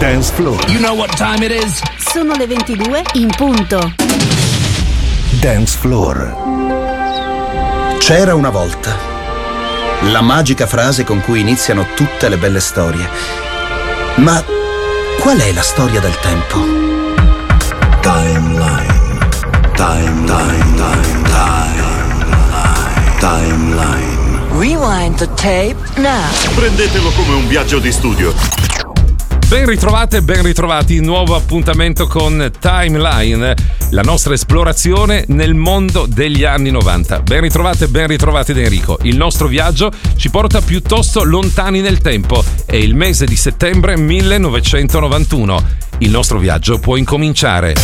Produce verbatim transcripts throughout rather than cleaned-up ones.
Dance Floor. You know what time it is? Sono le ventidue in punto. Dance Floor. C'era una volta. La magica frase con cui iniziano tutte le belle storie. Ma qual è la storia del tempo? Timeline. Time, time, time, time. Timeline. Rewind the tape now. Prendetelo come un viaggio di studio. Ben ritrovate, ben ritrovati, nuovo appuntamento con Timeline, la nostra esplorazione nel mondo degli anni novanta. Ben ritrovate, ben ritrovati da Enrico. Il nostro viaggio ci porta piuttosto lontani nel tempo. È il mese di settembre millenovecentonovantuno. Il nostro viaggio può incominciare.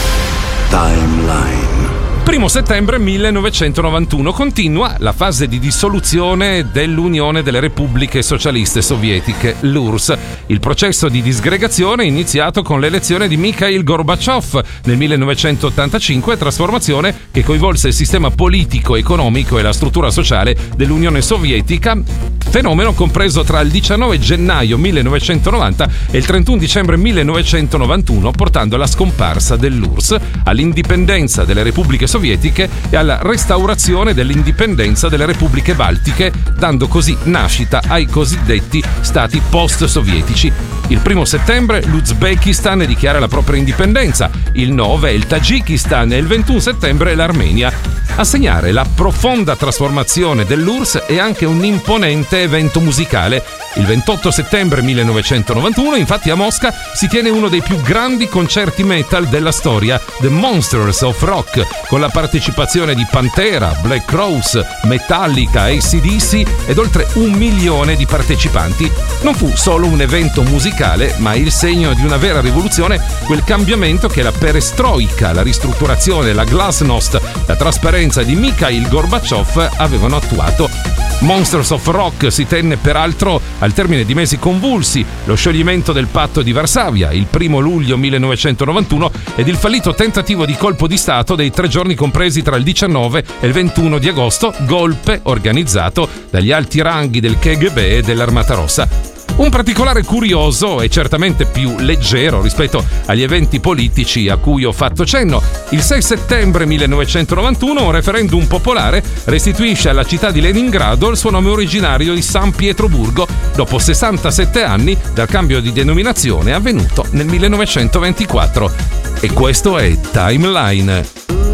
Timeline. Primo settembre millenovecentonovantuno continua la fase di dissoluzione dell'Unione delle Repubbliche Socialiste Sovietiche, l'U R S S. Il processo di disgregazione è iniziato con l'elezione di Mikhail Gorbaciov nel millenovecentottantacinque, trasformazione che coinvolse il sistema politico, economico e la struttura sociale dell'Unione Sovietica, fenomeno compreso tra il diciannove gennaio millenovecentonovanta e il trentuno dicembre millenovecentonovantuno, portando alla scomparsa dell'U R S S, all'indipendenza delle Repubbliche Sovietiche e alla restaurazione dell'indipendenza delle Repubbliche Baltiche, dando così nascita ai cosiddetti stati post-sovietici. Il primo settembre l'Uzbekistan dichiara la propria indipendenza, il nove il Tagikistan e il ventuno settembre l'Armenia. A segnare la profonda trasformazione dell'U R S S è anche un imponente evento musicale. Il ventotto settembre millenovecentonovantuno, infatti, a Mosca si tiene uno dei più grandi concerti metal della storia, The Monsters of Rock, con la partecipazione di Pantera, Black Crowes, Metallica, A C D C ed oltre un milione di partecipanti. Non fu solo un evento musicale, ma il segno di una vera rivoluzione, quel cambiamento che la perestroika, la ristrutturazione, la glasnost, la trasparenza di Mikhail Gorbaciov avevano attuato. Monsters of Rock si tenne peraltro al termine di mesi convulsi, lo scioglimento del patto di Varsavia il primo luglio millenovecentonovantuno ed il fallito tentativo di colpo di stato dei tre giorni compresi tra il diciannove e il ventuno di agosto, golpe organizzato dagli alti ranghi del K G B e dell'Armata Rossa. Un particolare curioso e certamente più leggero rispetto agli eventi politici a cui ho fatto cenno. Il sei settembre millenovecentonovantuno un referendum popolare restituisce alla città di Leningrado il suo nome originario di San Pietroburgo dopo sessantasette anni dal cambio di denominazione avvenuto nel millenovecentoventiquattro. E questo è Timeline.